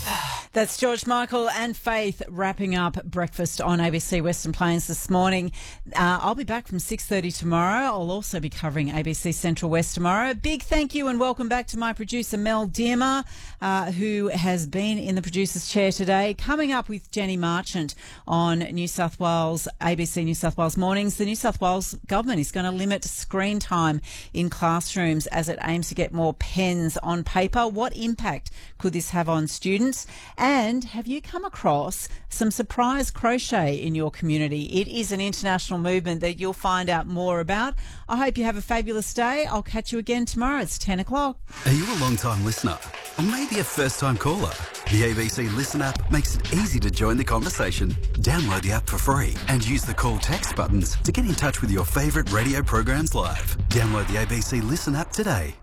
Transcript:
That's George Michael and Faith wrapping up breakfast on ABC Western Plains this morning. I'll be back from 6:30 tomorrow. I'll also be covering ABC Central West tomorrow. Big thank you and welcome back to my producer Mel Dearmer, who has been in the producer's chair today. Coming up with Jenny Marchant on New South Wales, ABC New South Wales Mornings. The New South Wales government is going to limit screen time in classrooms as it aims to get more pens on paper. What impact could this have on students? And have you come across some surprise crochet in your community? It is an international movement that you'll find out more about. I hope you have a fabulous day. I'll catch you again tomorrow. It's 10 o'clock. Are you a long-time listener? Or maybe a first-time caller? The ABC Listen app makes it easy to join the conversation. Download the app for free and use the call text buttons to get in touch with your favourite radio programs live. Download the ABC Listen app today.